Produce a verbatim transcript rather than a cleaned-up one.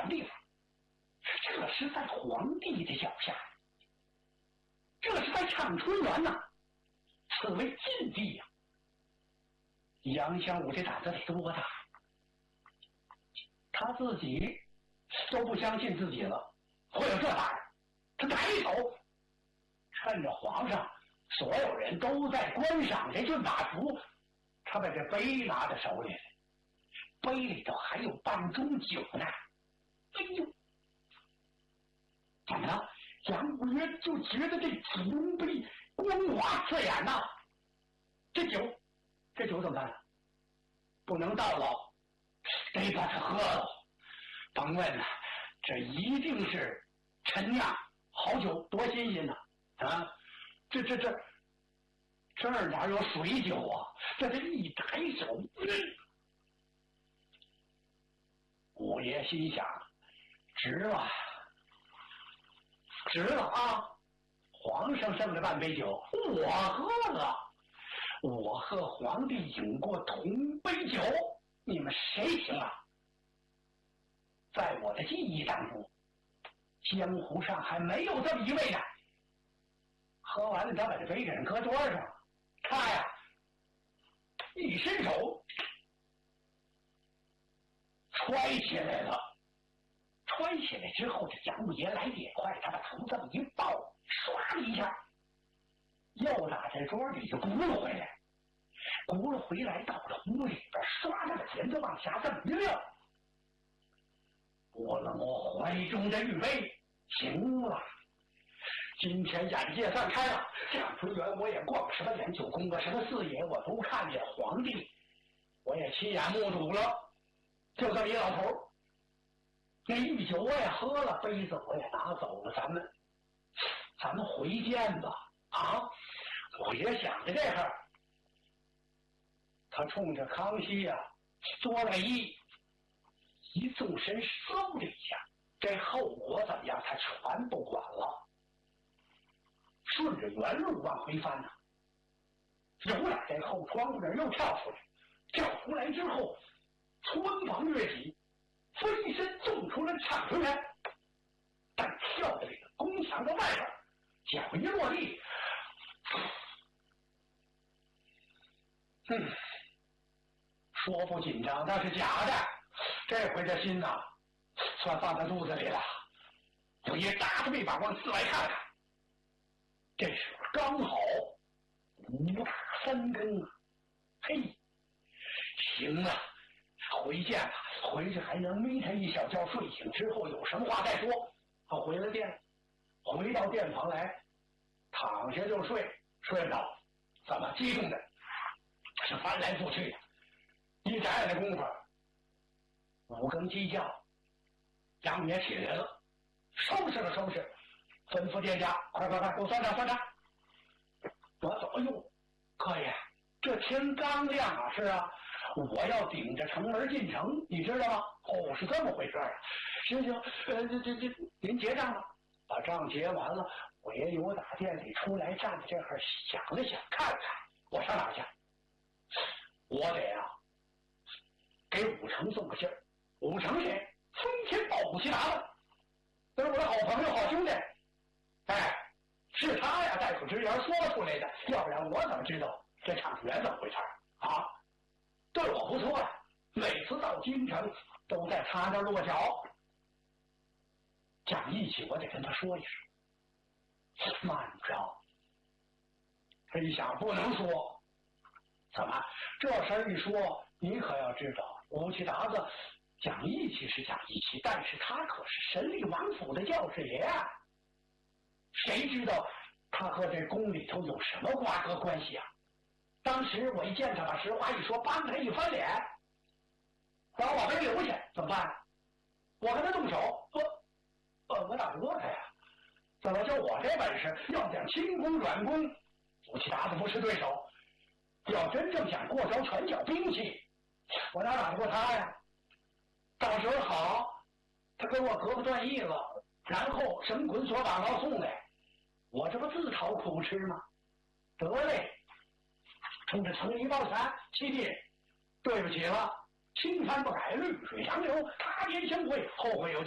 地方，这是在皇帝的脚下，这是在畅春园呐、啊，此为禁地呀、啊。杨相武这胆子得多大？他自己都不相信自己了，会有这胆儿？他抬手，趁着皇上所有人都在观赏这骏马服，他把这杯拿在手里，杯里头还有半盅酒呢。哎呦，怎么了？杨五爷就觉得这酒中杯光华刺眼呐、啊。这酒，这酒怎么办呢？不能倒了，得把它喝了。甭问了，这一定是陈酿好酒，多新鲜呐！啊，这这这这儿哪有水酒啊？这这一抬手，嗯、五爷心想：值了，值了啊！皇上剩了半杯酒，我喝了。我和皇帝饮过同杯酒，你们谁行啊？在我的记忆当中，江湖上还没有这么一位呢。喝完了，他把这杯给人搁桌上了。他呀，一伸手揣起来了。揣起来之后，这杨五爷来的也快，他把头这么一抱，唰的一下，又打这桌里就轱辘回来，轱辘回来到了壶里边，唰的把钳子往下这么一撂，拨了我怀中的玉杯，行了，今天眼界散开了，畅春园我也逛，什么连九宫啊，什么四野我都看见，皇帝我也亲眼目睹了，就这么一老头，那玉酒我也喝了，杯子我也拿走了，咱们咱们回见吧。啊，我也想着这会儿，他冲着康熙呀、啊、作了揖，一纵身嗖的一下，这后果怎么样他全不管了，顺着原路往回翻呢、啊，有点在后窗户那又跳出来，跳出来之后穿房越脊，飞身纵出了畅春园，但跳到这个宫墙的外边，脚一落地，嗯，说不紧张那是假的，这回这心呐、啊，算放在肚子里了。我也打着背膀往四外看看，这时候刚好五打三更啊，嘿，行啊，回见吧，回去还能眯他一小觉，睡醒之后有什么话再说。他回了店，回到店房来，躺下就睡，睡不着，怎么激动的是翻来覆去的，一眨眼的功夫，五更鸡叫，杨爷起来了，收拾了收拾，吩咐店家快快快给我算账算账。我走，哎呦，客爷，这天刚亮啊，是啊，我要顶着城门进城，你知道吗？哦，是这么回事啊。行行，呃，这这这，您结账吧。把账结完了，我也有打店里出来，站在这块想了想，看看我上哪去。我得啊，给武成送个信儿。武成谁？飞天豹武奇达了，那是我的好朋友、好兄弟。哎，是他呀，带口直言说出来的，要不然我怎么知道这畅春园怎么回事啊？对我不错呀，每次到京城都在他那落脚。讲义气，我得跟他说一声。慢着，他一想不能说，怎么这事儿一说，你可要知道，武奇达子讲义气是讲义气，但是他可是神力王府的教师爷啊，谁知道他和这宫里头有什么瓜葛关系啊？当时我一见他，把实话一说，帮他一翻脸，把我给留下，怎么办？我跟他动手，我呃，我打不过他呀。怎么就我这本事，要讲轻功软功，武奇达子不是对手。要真正想过招拳脚兵器，我哪打得过他呀？到时候好，他跟我胳膊断义了，然后绳捆索绑牢送来，我这不自讨苦吃吗？得嘞，冲着城一抱拳，七弟，对不起了，青山不改，绿水长流，他年相会，后会有期。